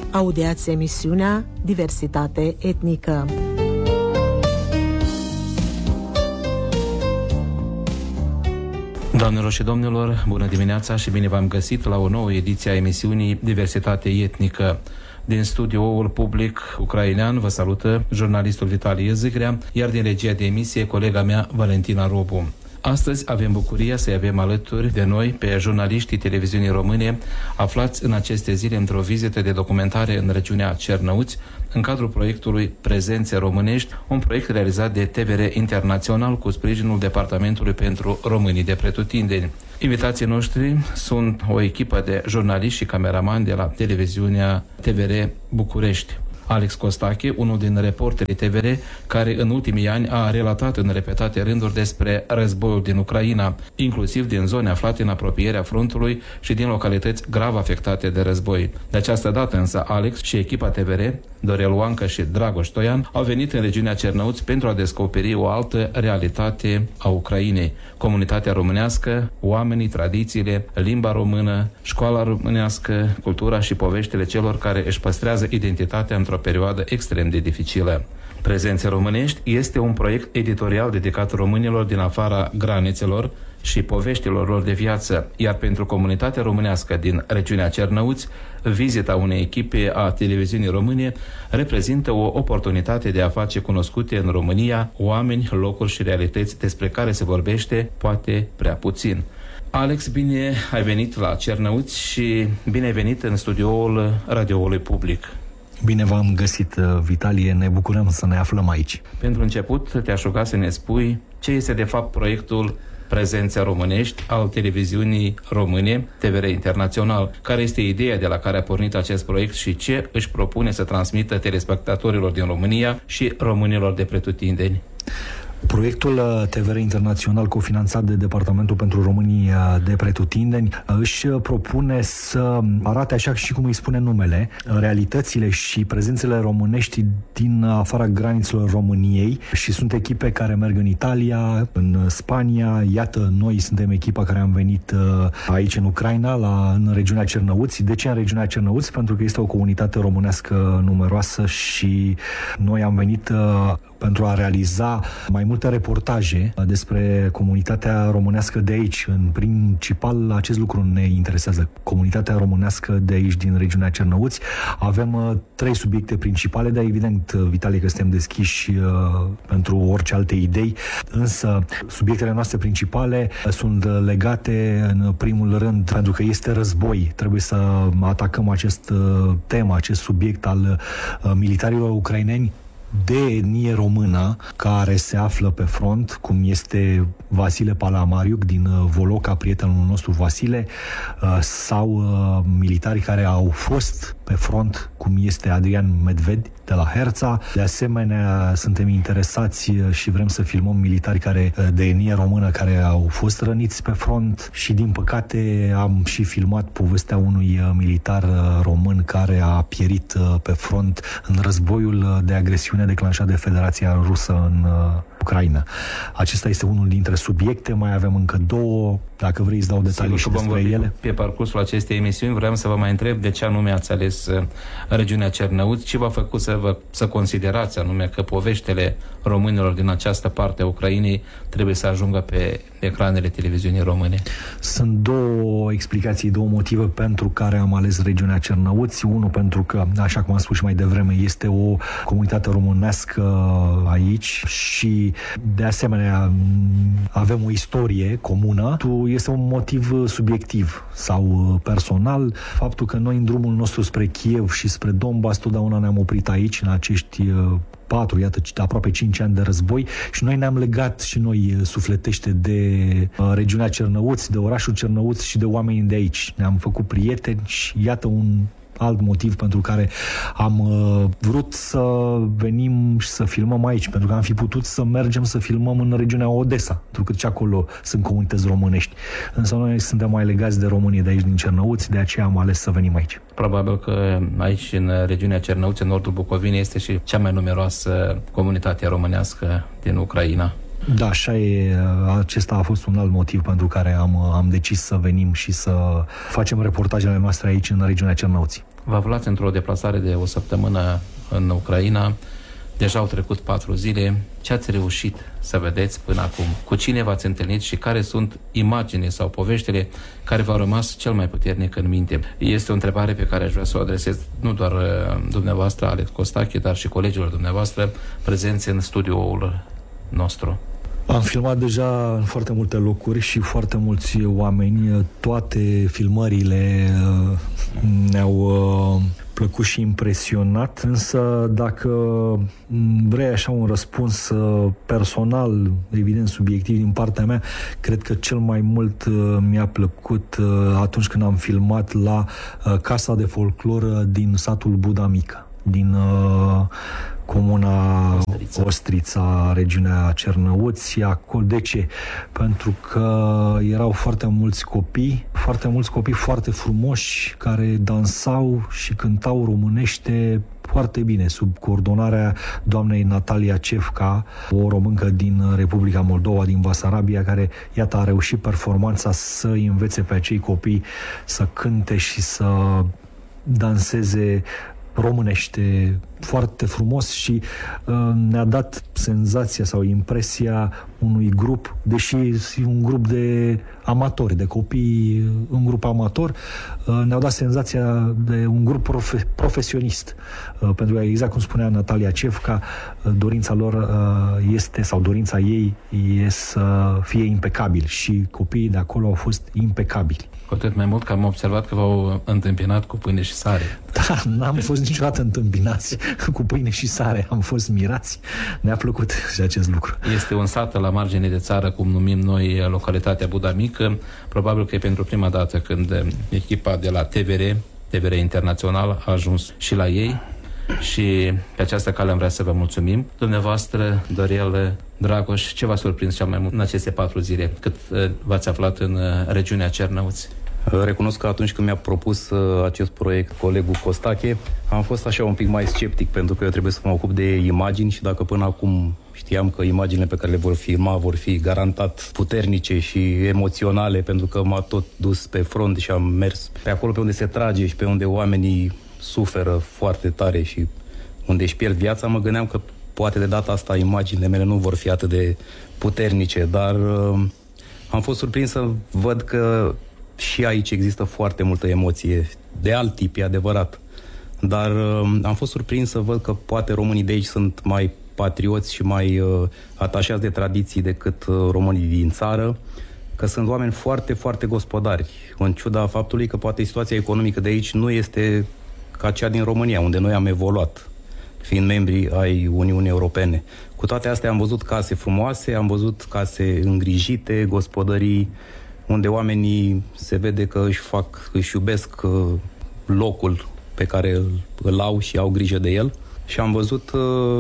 Audiați emisiunea Diversitate etnică. Doamnelor și domnilor, bună dimineața și bine v-am găsit la o nouă ediție a emisiunii Diversitate etnică. Din studioul public ucrainean vă salută jurnalistul Vitalie Zigrea, iar din regia de emisie colega mea Valentina Robu. Astăzi avem bucuria să-i avem alături de noi pe jurnaliștii televiziunii române aflați în aceste zile într-o vizită de documentare în regiunea Cernăuți, în cadrul proiectului Prezențe Românești, un proiect realizat de TVR Internațional cu sprijinul Departamentului pentru Românii de Pretutindeni. Invitații noștri sunt o echipă de jurnaliști și cameramani de la televiziunea TVR București. Alex Costache, unul din reporterii TVR, care în ultimii ani a relatat în repetate rânduri despre războiul din Ucraina, inclusiv din zone aflate în apropierea frontului și din localități grav afectate de război. De această dată însă Alex și echipa TVR, Dorel Oancă și Dragoș Toian, au venit în regiunea Cernăuți pentru a descoperi o altă realitate a Ucrainei. Comunitatea românească, oamenii, tradițiile, limba română, școala românească, cultura și poveștile celor care își păstrează identitatea într-o perioadă extrem de dificilă. Prezențe Românești este un proiect editorial dedicat românilor din afara granițelor și poveștilor lor de viață, iar pentru comunitatea românească din regiunea Cernăuți, vizita unei echipe a televiziunii române reprezintă o oportunitate de a face cunoscute în România oameni, locuri și realități despre care se vorbește poate prea puțin. Alex, bine ai venit la Cernăuți și bine ai venit în studioul radioului public. Bine v-am găsit, Vitalie, ne bucurăm să ne aflăm aici. Pentru început, te-aș ruga să ne spui ce este de fapt proiectul Prezențe Românești al televiziunii române, TVR Internațional. Care este ideea de la care a pornit acest proiect și ce își propune să transmită telespectatorilor din România și românilor de pretutindeni? Proiectul TVR Internațional, cofinanțat de Departamentul pentru Românii de Pretutindeni, își propune să arate, așa și cum îi spune numele, realitățile și prezențele românești din afara granițelor României, și sunt echipe care merg în Italia, în Spania. Iată, noi suntem echipa care am venit aici în Ucraina, în regiunea Cernăuți. De ce în regiunea Cernăuți? Pentru că este o comunitate românească numeroasă și noi am venit pentru a realiza mai multe reportaje despre comunitatea românească de aici. În principal, acest lucru ne interesează. Comunitatea românească de aici, din regiunea Cernăuți. Avem 3 subiecte principale, dar evident, Vitalie, că suntem deschiși pentru orice alte idei, însă subiectele noastre principale sunt legate în primul rând, pentru că este război. Trebuie să atacăm acest temă, acest subiect al militarilor ucraineni de etnie română care se află pe front, cum este Vasile Palamariuc din Voloca, prietenul nostru Vasile, sau militari care au fost pe front, cum este Adrian Medved de la Herța. De asemenea, suntem interesați și vrem să filmăm militari de etnie română care au fost răniți pe front și, din păcate, am și filmat povestea unui militar român care a pierit pe front în războiul de agresiune declanșat de Federația Rusă în Ucraina. Acesta este unul dintre subiecte, mai avem încă 2, dacă vrei îți dau detalii și despre ele. Pe parcursul acestei emisiuni vreau să vă mai întreb de ce anume ați ales regiunea Cernăuți, ce v-a făcut să considerați anume că poveștile românilor din această parte a Ucrainei trebuie să ajungă pe ecranele televiziunii române? Sunt 2 explicații, 2 motive pentru care am ales regiunea Cernăuți. Unul, pentru că, așa cum am spus și mai devreme, este o comunitate românească aici și, de asemenea, avem o istorie comună. Este un motiv subiectiv sau personal. Faptul că noi, în drumul nostru spre Kiev și spre Donbass, totdeauna ne-am oprit aici, în acești 4, iată, aproape 5 ani de război, și noi ne-am legat și noi sufletește de regiunea Cernăuți, de orașul Cernăuți și de oamenii de aici. Ne-am făcut prieteni și iată un alt motiv pentru care am vrut să venim și să filmăm aici, pentru că am fi putut să mergem să filmăm în regiunea Odessa, pentru că și acolo sunt comunități românești. Însă noi suntem mai legați de românii de aici, din Cernăuți, de aceea am ales să venim aici. Probabil că aici, în regiunea Cernăuți, în nordul Bucovinei, este și cea mai numeroasă comunitate românească din Ucraina. Da, așa e. Acesta a fost un alt motiv pentru care am decis să venim și să facem reportajele noastre aici, în regiunea Cernăuții. Vă aflați într-o deplasare de o săptămână în Ucraina. Deja au trecut 4 zile. Ce ați reușit să vedeți până acum? Cu cine v-ați întâlnit și care sunt imaginile sau poveștile care v-au rămas cel mai puternic în minte? Este o întrebare pe care aș vrea să o adresez nu doar dumneavoastră, Alex Costache, dar și colegilor dumneavoastră prezenți în studioul nostru. Am filmat deja în foarte multe locuri și foarte mulți oameni. Toate filmările ne-au plăcut și impresionat, însă dacă vrei așa un răspuns personal, evident subiectiv din partea mea, cred că cel mai mult mi-a plăcut atunci când am filmat la Casa de Folcloră din satul Buda Mică, din comuna Ostrița, regiunea Cernăuți. Acolo. De ce? Pentru că erau foarte mulți copii foarte frumoși, care dansau și cântau românește foarte bine, sub coordonarea doamnei Natalia Cefca, o româncă din Republica Moldova, din Basarabia, care, iată, a reușit performanța să învețe pe acei copii să cânte și să danseze românește foarte frumos și ne-a dat senzația sau impresia unui grup, deși un grup de amatori, de copii, un grup amator, ne-au dat senzația de un grup profesionist. Pentru că, exact cum spunea Natalia Cefca, dorința lor este, sau dorința ei e să fie impecabil și copiii de acolo au fost impecabili. Cu atât mai mult că am observat că v-au întâmpinat cu pâine și sare. Da, n-am fost niciodată întâmpinați cu pâine și sare, am fost mirați. Ne-a plăcut și acest lucru. Este un sat la margine de țară, cum numim noi localitatea Buda Mică. Probabil că e pentru prima dată când echipa de la TVR Internațional a ajuns și la ei. Și pe această cale am vrea să vă mulțumim. Dumneavoastră, Dorel, Dragoș, ce v-a surprins cel mai mult în aceste 4 zile cât v-ați aflat în regiunea Cernăuți? Recunosc că atunci când mi-a propus acest proiect colegul Costache, am fost așa un pic mai sceptic, pentru că eu trebuie să mă ocup de imagini și dacă până acum știam că imaginile pe care le vor filma vor fi garantat puternice și emoționale, pentru că m-a tot dus pe front și am mers pe acolo pe unde se trage și pe unde oamenii suferă foarte tare și unde își pierd viața, mă gândeam că poate de data asta imaginile mele nu vor fi atât de puternice, dar am fost surprins să văd că și aici există foarte multă emoție, de alt tip, e adevărat. Dar am fost surprins să văd că poate românii de aici sunt mai patrioți și mai atașați de tradiții decât românii din țară, că sunt oameni foarte, foarte gospodari, în ciuda faptului că poate situația economică de aici nu este ca cea din România, unde noi am evoluat, fiind membri ai Uniunii Europene. Cu toate astea am văzut case frumoase, am văzut case îngrijite, gospodării, unde oamenii se vede că își iubesc locul pe care îl au și au grijă de el. Și am văzut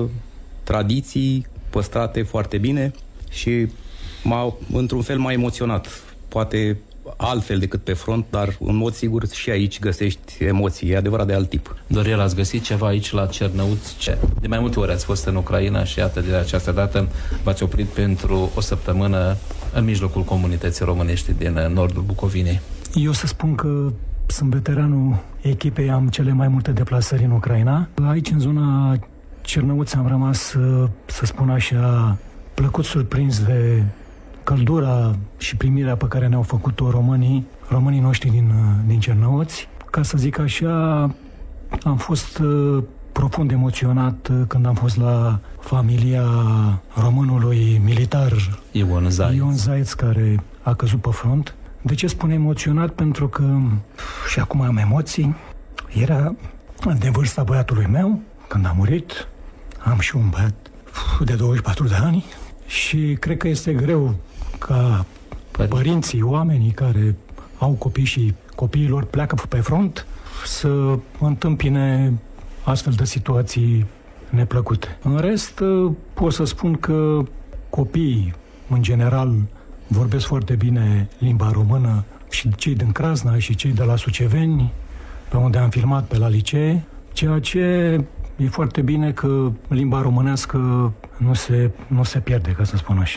tradiții păstrate foarte bine și într-un fel m-a emoționat. Poate altfel decât pe front, dar în mod sigur și aici găsești emoții, e adevărat, de alt tip. Dorel, ați găsit ceva aici la Cernăuți? De mai multe ori ați fost în Ucraina și iată, de această dată v-ați oprit pentru o săptămână în mijlocul comunității românești din nordul Bucovinei. Eu să spun că sunt veteranul echipei, am cele mai multe deplasări în Ucraina. Aici, în zona Cernăuți, am rămas, să spun așa, plăcut surprins de căldura și primirea pe care ne-au făcut-o românii noștri din Cernăuți. Ca să zic așa, am fost profund emoționat când am fost la familia românului militar Ion Zaiț, care a căzut pe front. De ce spun emoționat? Pentru că, și acum am emoții, era de vârsta băiatului meu când a murit. Am și un băiat de 24 de ani și cred că este greu ca părinții, oamenii care au copii și copiilor pleacă pe front, să întâmpine astfel de situații neplăcute. În rest, pot să spun că copiii, în general, vorbesc foarte bine limba română, și cei din Crasna și cei de la Suceveni, pe unde am filmat pe la licee, ceea ce e foarte bine, că limba românească nu se pierde, ca să spun așa.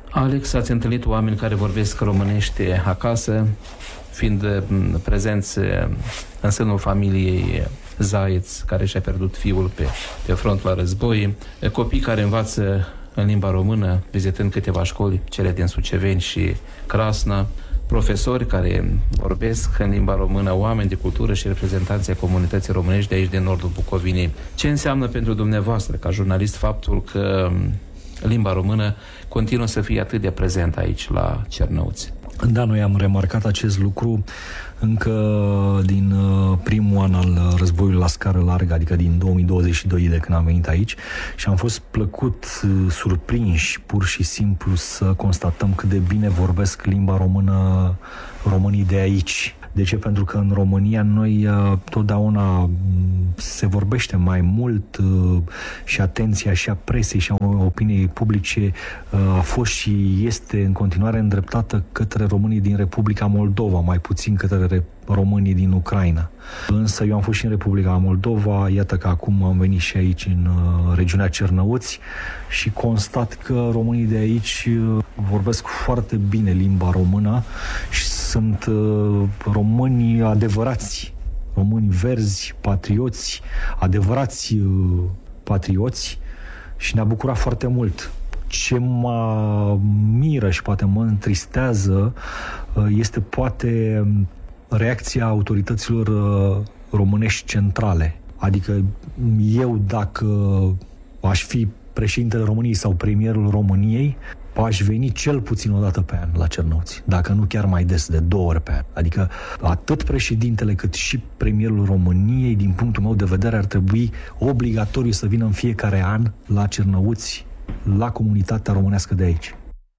Alex, ați întâlnit oameni care vorbesc românește acasă, fiind prezenți în sânul familiei Zaeț, care și-a pierdut fiul pe front la război, copii care învață în limba română, vizitând câteva școli, cele din Suceveni și Crasna, profesori care vorbesc în limba română, oameni de cultură și reprezentanții comunității românești de aici, din nordul Bucovinei. Ce înseamnă pentru dumneavoastră, ca jurnalist, faptul că limba română continuă să fie atât de prezentă aici, la Cernăuți? Da, noi am remarcat acest lucru încă din primul an al războiului la scară largă, adică din 2022 de când am venit aici, și am fost plăcut surprinși pur și simplu să constatăm cât de bine vorbesc limba română românii de aici. De ce? Pentru că în România noi totdeauna se vorbește mai mult și atenția și a presei și a opiniei publice a fost și este în continuare îndreptată către românii din Republica Moldova, mai puțin către românii din Ucraina. Însă eu am fost și în Republica Moldova, iată că acum am venit și aici în regiunea Cernăuți și constat că românii de aici vorbesc foarte bine limba română și sunt români adevărați, români verzi, patrioți, adevărați patrioți, și ne-a bucurat foarte mult. Ce mă miră și poate mă întristează este poate reacția autorităților românești centrale. Adică eu, dacă aș fi președintele României sau premierul României, aș veni cel puțin o dată pe an la Cernăuți, dacă nu chiar mai des, de 2 ori pe an. Adică atât președintele cât și premierul României, din punctul meu de vedere, ar trebui obligatoriu să vină în fiecare an la Cernăuți, la comunitatea românească de aici.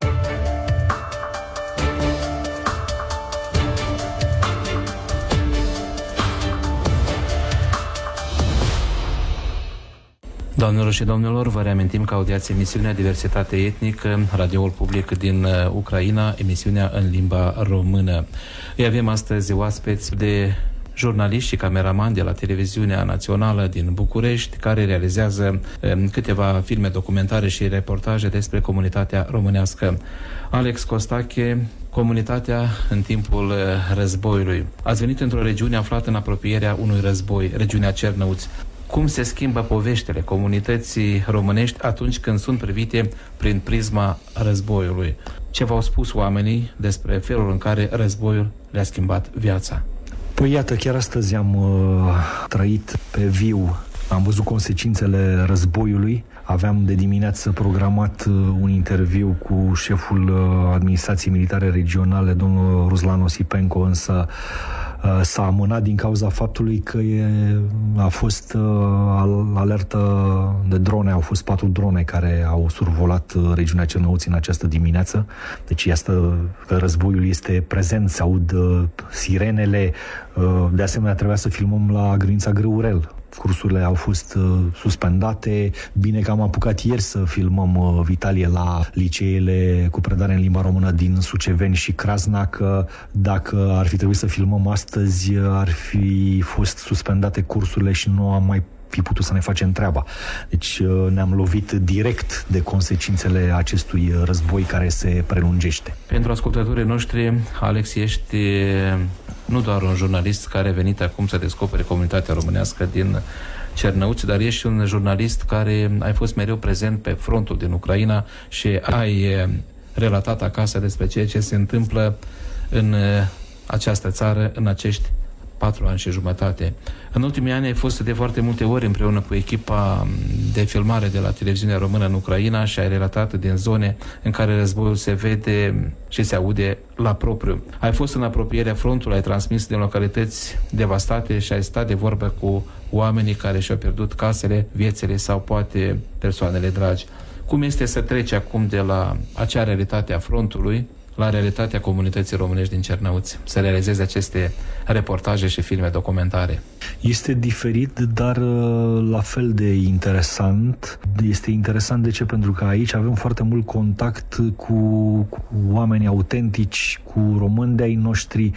Doamnelor și domnilor, vă reamintim că audiați emisiunea Diversitate etnică, radioul public din Ucraina, emisiunea în limba română. Îi avem astăzi oaspeți de jurnaliști și cameramani de la Televiziunea Națională din București, care realizează câteva filme documentare și reportaje despre comunitatea românească. Alex Costache, comunitatea în timpul războiului. Ați venit într-o regiune aflată în apropierea unui război, regiunea Cernăuți. Cum se schimbă poveștile comunității românești atunci când sunt privite prin prisma războiului? Ce v-au spus oamenii despre felul în care războiul le-a schimbat viața? Păi iată, chiar astăzi am trăit pe viu, am văzut consecințele războiului. Aveam de dimineață programat un interviu cu șeful administrației militare regionale, domnul Ruslan Osipenko, însă s-a amânat din cauza faptului că a fost alertă de drone. Au fost 4 drone care au survolat regiunea Cernăuți în această dimineață. Deci iată că războiul este prezent, se aud sirenele. De asemenea, trebuia să filmăm la granița Grăurel. Cursurile au fost suspendate. Bine că am apucat ieri să filmăm, Vitalie, la liceele cu predare în limba română din Suceveni și Crasna, că dacă ar fi trebuit să filmăm astăzi, ar fi fost suspendate cursurile și nu am mai fi putut să ne facem treaba. Deci ne-am lovit direct de consecințele acestui război care se prelungește. Pentru ascultătorii noștri, Alex, ești nu doar un jurnalist care a venit acum să descopere comunitatea românească din Cernăuți, dar ești un jurnalist care ai fost mereu prezent pe frontul din Ucraina și ai relatat acasă despre ceea ce se întâmplă în această țară în acești 4 ani și jumătate. În ultimii ani ai fost de foarte multe ori împreună cu echipa de filmare de la Televiziunea Română în Ucraina și ai relatat din zone în care războiul se vede și se aude la propriu. Ai fost în apropierea frontului, ai transmis din localități devastate și ai stat de vorbă cu oamenii care și-au pierdut casele, viețile sau poate persoanele dragi. Cum este să treci acum de la acea realitate a frontului la realitatea comunității românești din Cernăuți, să realizeze aceste reportaje și filme documentare? Este diferit, dar la fel de interesant. Este interesant de ce? Pentru că aici avem foarte mult contact cu oameni autentici, cu români de ai noștri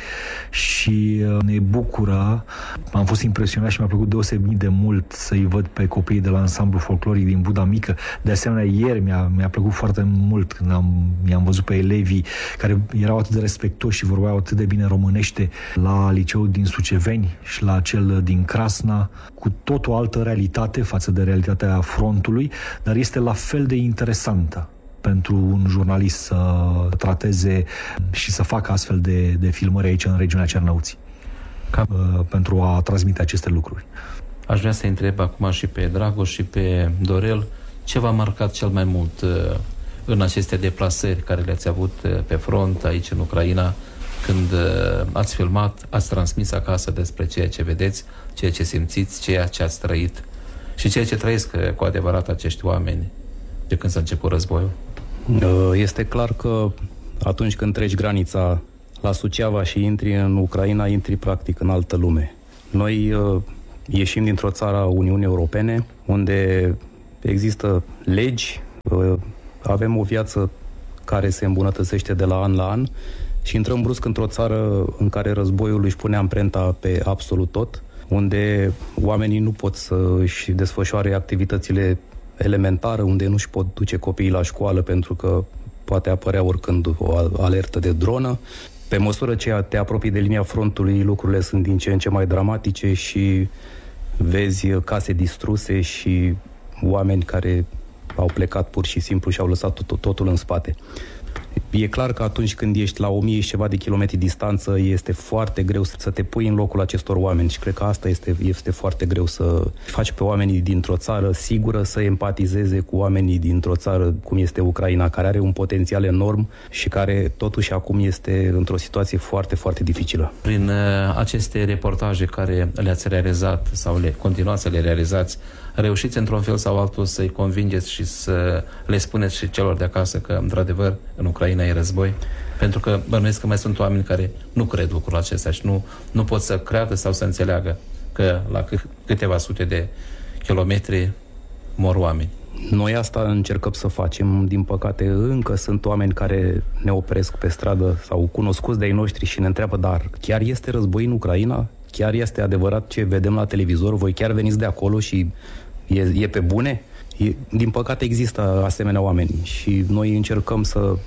și ne bucură. Am fost impresionat și mi-a plăcut deosebit de mult să-i văd pe copiii de la ansamblu folcloric din Buda Mică. De asemenea, ieri mi-a plăcut foarte mult când i-am văzut pe elevii care erau atât de respectoși și vorbeau atât de bine românește la liceul din Suceveni și la cel din Crasna, cu tot o altă realitate față de realitatea frontului, dar este la fel de interesantă pentru un jurnalist să trateze și să facă astfel de filmări aici în regiunea Cernăuții, pentru a transmite aceste lucruri. Aș vrea să întreb acum și pe Dragoș și pe Dorel, ce v-a marcat cel mai mult în aceste deplasări care le-ați avut pe front aici în Ucraina, când ați filmat, ați transmis acasă despre ceea ce vedeți, ceea ce simțiți, ceea ce ați trăit și ceea ce trăiesc cu adevărat acești oameni de când s-a început războiul? Este clar că atunci când treci granița la Suceava și intri în Ucraina, intri practic în altă lume. Noi ieșim dintr-o țară a Uniunii Europene, unde există legi, avem o viață care se îmbunătățește de la an la an și intrăm brusc într-o țară în care războiul își pune amprenta pe absolut tot, unde oamenii nu pot să își desfășoare activitățile elementare, unde nu își pot duce copiii la școală pentru că poate apărea oricând o alertă de dronă. Pe măsură ce te apropii de linia frontului, lucrurile sunt din ce în ce mai dramatice și vezi case distruse și oameni care au plecat pur și simplu și au lăsat totul în spate. E clar că atunci când ești la 1000 și ceva de kilometri distanță, este foarte greu să te pui în locul acestor oameni și cred că asta este foarte greu, să faci pe oamenii dintr-o țară sigură să empatizeze cu oamenii dintr-o țară cum este Ucraina, care are un potențial enorm și care totuși acum este într-o situație foarte, foarte dificilă. Prin aceste reportaje care le-ați realizat sau continuați să le realizați, reușiți într-un fel sau altul să-i convingeți și să le spuneți și celor de acasă că, într-adevăr, în Ucraina e război? Pentru că bănuiesc că mai sunt oameni care nu cred lucrul acesta și nu pot să creadă sau să înțeleagă că la câteva sute de kilometri mor oameni. Noi asta încercăm să facem. Din păcate, încă sunt oameni care ne opresc pe stradă sau cunoscuți de ai noștri și ne întreabă, dar chiar este război în Ucraina? Chiar este adevărat ce vedem la televizor? Voi chiar veniți de acolo și e pe bune? Din păcate există asemenea oameni și noi încercăm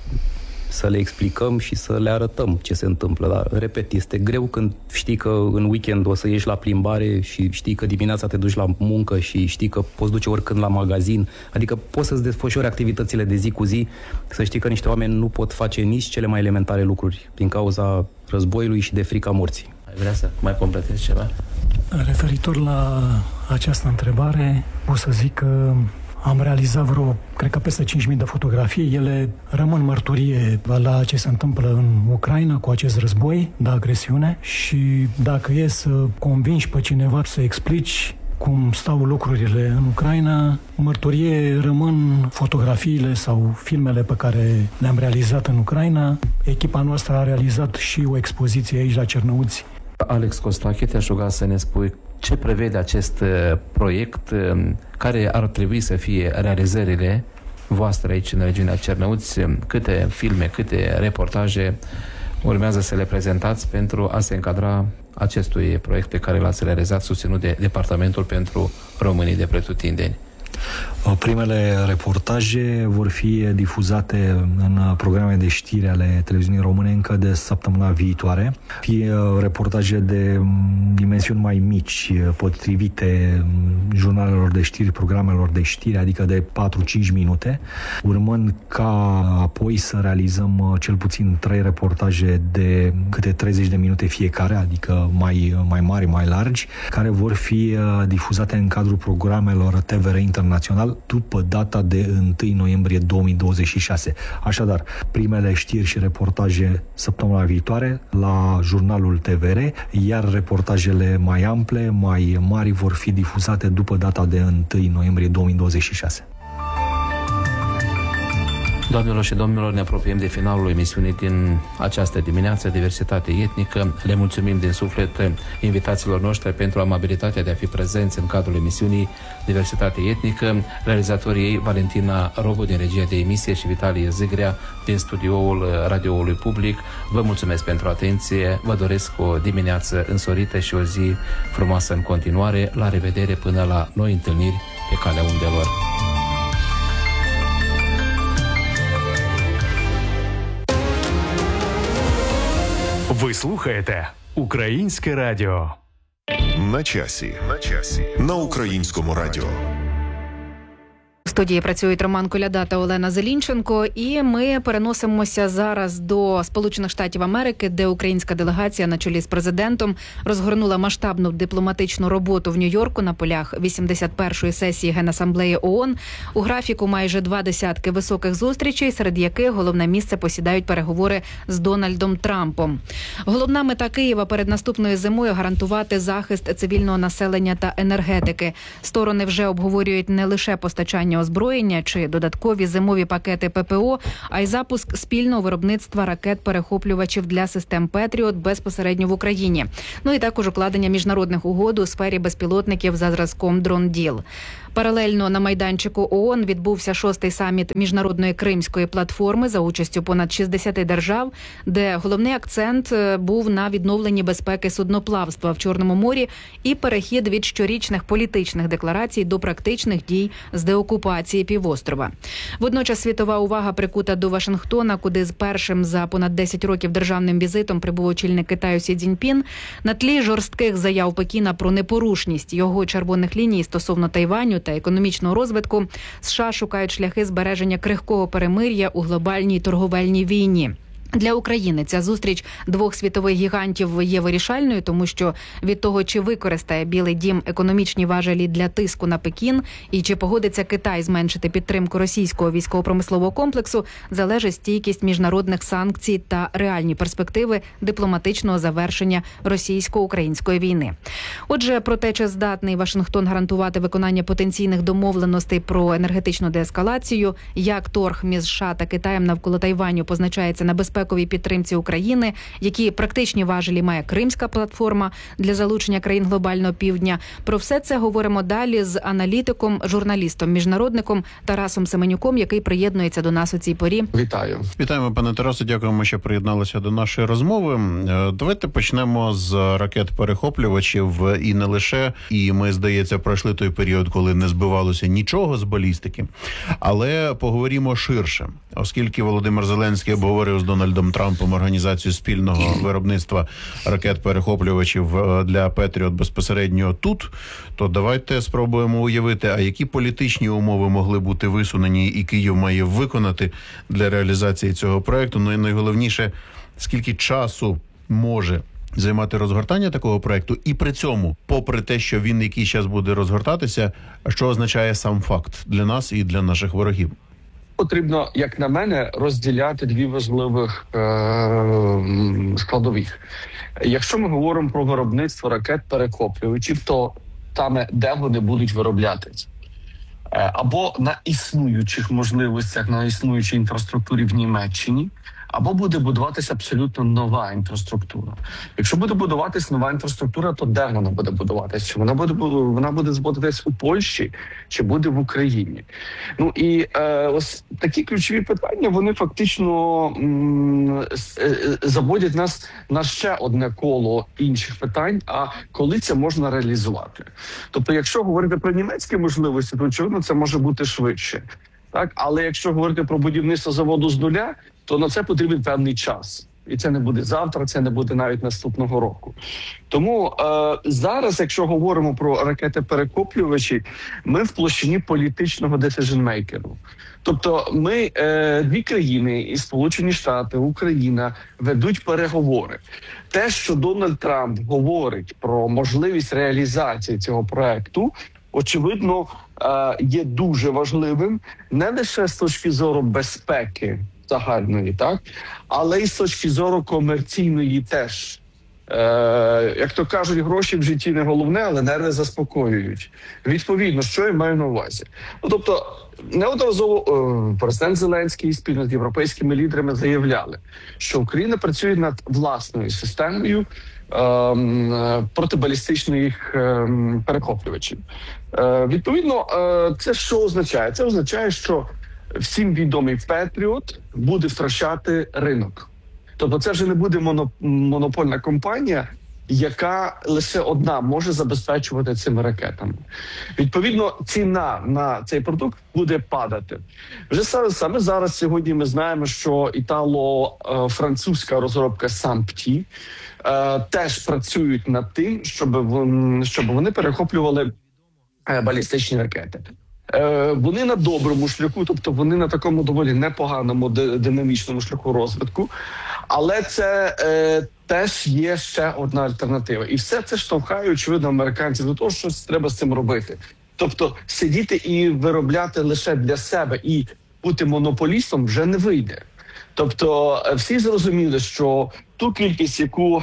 să le explicăm și să le arătăm ce se întâmplă. Dar, repet, este greu când știi că în weekend o să ieși la plimbare și știi că dimineața te duci la muncă și știi că poți duce oricând la magazin. Adică poți să-ți desfășori activitățile de zi cu zi, să știi că niște oameni nu pot face nici cele mai elementare lucruri din cauza războiului și de frica morții. Ai vrea să mai completezi ceva? Referitor la această întrebare, o să zic că am realizat cred că peste 5.000 de fotografii. Ele rămân mărturie la ce se întâmplă în Ucraina cu acest război de agresiune și dacă e să convingi pe cineva să explici cum stau lucrurile în Ucraina, mărturie rămân fotografiile sau filmele pe care le-am realizat în Ucraina. Echipa noastră a realizat și o expoziție aici la Cernăuți. Alex Costache, te-aș ruga să ne spui ce prevede acest proiect, care ar trebui să fie realizările voastre aici în regiunea Cernăuți, câte filme, câte reportaje urmează să le prezentați pentru a se încadra acestui proiect pe care l-ați realizat, susținut de Departamentul pentru Românii de Pretutindeni. Primele reportaje vor fi difuzate în programe de știri ale televiziunii române încă de săptămâna viitoare. Fie reportaje de dimensiuni mai mici, potrivite jurnalelor de știri, programelor de știri, adică de 4-5 minute, urmând ca apoi să realizăm cel puțin 3 reportaje de câte 30 de minute fiecare, adică mai mari, mai largi, care vor fi difuzate în cadrul programelor TVR Internațional după data de 1 noiembrie 2026. Așadar, primele știri și reportaje săptămâna viitoare la jurnalul TVR, iar reportajele mai ample, mai mari vor fi difuzate după data de 1 noiembrie 2026. Doamnelor și domnilor, ne apropiem de finalul emisiunii din această dimineață, Diversitate etnică. Le mulțumim din suflet invitațiilor noștri pentru amabilitatea de a fi prezenți în cadrul emisiunii Diversitate etnică. Realizatorii ei, Valentina Robu din regia de emisie și Vitalie Zigrea din studioul radioului public. Vă mulțumesc pentru atenție, vă doresc o dimineață însorită și o zi frumoasă în continuare. La revedere până la noi întâlniri pe calea undelor. Ви слухаєте Українське радіо. На часі. На Українському радіо. В студії працюють Роман Коляда та Олена Зелінченко, і ми переносимося зараз до Сполучених Штатів Америки, де українська делегація на чолі з президентом розгорнула масштабну дипломатичну роботу в Нью-Йорку на полях 81-ї сесії Генасамблеї ООН. У графіку майже 20 високих зустрічей, серед яких головне місце посідають переговори з Дональдом Трампом. Головна мета Києва перед наступною зимою – гарантувати захист цивільного населення та енергетики. Сторони вже обговорюють не лише постачання озброєння чи додаткові зимові пакети ППО, а й запуск спільного виробництва ракет-перехоплювачів для систем «Петріот» безпосередньо в Україні. Ну і також укладення міжнародних угод у сфері безпілотників за зразком «Дрон-Діл». Паралельно на майданчику ООН відбувся 6-й саміт Міжнародної Кримської платформи за участю понад 60 держав, де головний акцент був на відновленні безпеки судноплавства в Чорному морі і перехід від щорічних політичних декларацій до практичних дій з деокупації півострова. Водночас світова увага прикута до Вашингтона, куди з першим за понад 10 років державним візитом прибув очільник Китаю Сі Цзіньпін. На тлі жорстких заяв Пекіна про непорушність його червоних ліній стосовно Тайваню та економічного розвитку, США шукають шляхи збереження крихкого перемир'я у глобальній торговельній війні. Для України ця зустріч двох світових гігантів є вирішальною, тому що від того, чи використає Білий дім економічні важелі для тиску на Пекін і чи погодиться Китай зменшити підтримку російського військово-промислового комплексу, залежить стійкість міжнародних санкцій та реальні перспективи дипломатичного завершення російсько-української війни. Отже, про те, чи здатний Вашингтон гарантувати виконання потенційних домовленостей про енергетичну деескалацію, як торг між США та Китаєм навколо Тайваню позначається на безпековій підтримці України, які практичні важелі має Кримська платформа для залучення країн глобального півдня. Про все це говоримо далі з аналітиком, журналістом, міжнародником Тарасом Семенюком, який приєднується до нас у цій порі. Вітаю. Вітаємо, пане Тарасе, дякуємо, що приєдналися до нашої розмови. Давайте почнемо з ракет-перехоплювачів і не лише. І ми, здається, пройшли той період, коли не збивалося нічого з балістики. Але поговоримо ширше, оскільки Володимир Зеленський обговорив з Дональдом Трампом організацію спільного виробництва ракет-перехоплювачів для Петріот безпосередньо тут, то давайте спробуємо уявити, а які політичні умови могли бути висунені і Київ має виконати для реалізації цього проекту. Ну і найголовніше, скільки часу може займати розгортання такого проекту, і при цьому, попри те, що він якийсь час буде розгортатися, що означає сам факт для нас і для наших ворогів? Потрібно, як на мене, розділяти дві важливих складових. Якщо ми говоримо про виробництво ракет-перехоплювачів, то саме де вони будуть вироблятися? Або на існуючих можливостях, на існуючій інфраструктурі в Німеччині, або буде будуватися абсолютно нова інфраструктура. Якщо буде будуватися нова інфраструктура, то де вона буде будуватися? Чи вона буде зводитись у Польщі, чи буде в Україні? Ну і ось такі ключові питання, вони фактично заводять нас на ще одне коло інших питань, а коли це можна реалізувати. Тобто, якщо говорити про німецькі можливості, то, очевидно, це може бути швидше. Так? Але якщо говорити про будівництво заводу з нуля, то на це потрібен певний час. І це не буде завтра, це не буде навіть наступного року. Тому зараз, якщо говоримо про ракети-перехоплювачі, ми в площині політичного decision-maker. Тобто ми, дві країни, і Сполучені Штати, Україна, ведуть переговори. Те, що Дональд Трамп говорить про можливість реалізації цього проекту, очевидно, є дуже важливим не лише з точки зору безпеки загальної, так, але й з точки зору комерційної теж. Як то кажуть, гроші в житті не головне, але нерви заспокоюють. Відповідно, що я маю на увазі? Ну, тобто, неодноразово президент Зеленський спільно з європейськими лідерами заявляли, що Україна працює над власною системою протибалістичних перехоплювачів. Відповідно, це що означає? Це означає, що всім відомий Петріот буде втрачати ринок. Тобто це вже не буде монопольна компанія, яка лише одна може забезпечувати цими ракетами. Відповідно, ціна на цей продукт буде падати. Вже саме зараз, сьогодні ми знаємо, що італо-французька розробка SAMP-T теж працюють над тим, щоб вони перехоплювали балістичні ракети. Вони на доброму шляху, тобто вони на такому доволі непоганому динамічному шляху розвитку, але це теж є ще одна альтернатива. І все це штовхає, очевидно, американців до того, що треба з цим робити. Тобто сидіти і виробляти лише для себе і бути монополістом вже не вийде. Тобто всі зрозуміли, що ту кількість, яку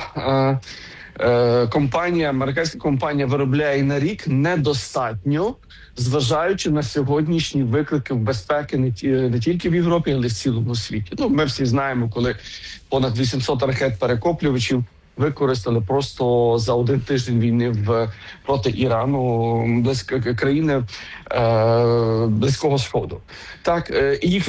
американська компанія виробляє на рік, недостатньо, зважаючи на сьогоднішні виклики безпеки не тільки в Європі, але й в цілому світі. Ну, ми всі знаємо, коли понад 800 ракет-перехоплювачів використали просто за один тиждень війни проти Ірану, країни Близького Сходу. Так, і їх